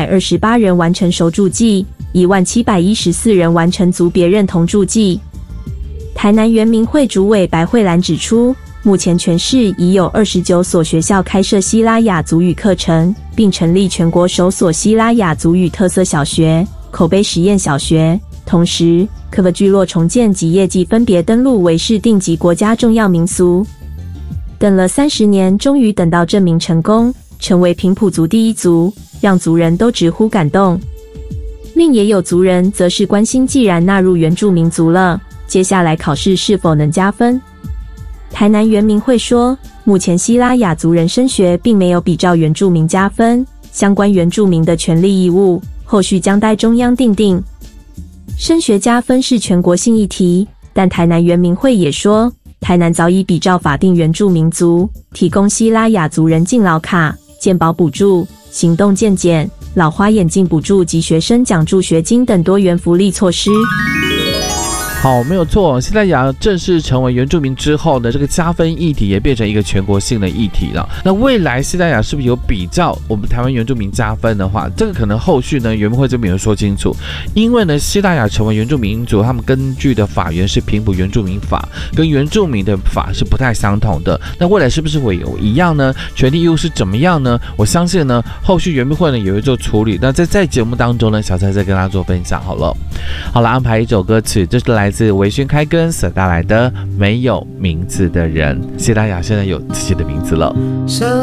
928人完成手注记，10714人完成族别认同注记。台南原民会主委白慧兰指出，目前全市已有29所学校开设西拉雅族语课程，并成立全国首所西拉雅族语特色小学、口碑实验小学。同时，科克聚落重建及业绩分别登录为市定级国家重要民俗。等了30年，终于等到证明成功，成为平埔族第一族，让族人都直呼感动。另也有族人则是关心，既然纳入原住民族了，接下来考试是否能加分？台南原民会说，目前西拉雅族人升学并没有比照原住民加分，相关原住民的权利义务，后续将待中央订定。升学加分是全国性议题，但台南原民会也说，台南早已比照法定原住民族，提供西拉雅族人敬老卡、健保补助、行动健检、老花眼镜补助及学生奖助学金等多元福利措施。 好，没有错。西拉雅正式成为原住民之后呢，这个加分议题也变成一个全国性的议题了。那未来西拉雅是不是有比照我们台湾原住民加分的话，这个可能后续呢原民会这边有说清楚。因为呢，西拉雅成为原住民族，他们根据的法源是平埔原住民法，跟原住民的法是不太相同的。那未来是不是会有一样呢？权利义务是怎么样呢？我相信呢，后续原民会呢也会做处理。那在节目当中呢，小蔡再跟大家做分享好了。好了，安排一首歌曲，这是来自维轩开根所带来的《没有名字的人》。西拉雅现在有自己的名字了。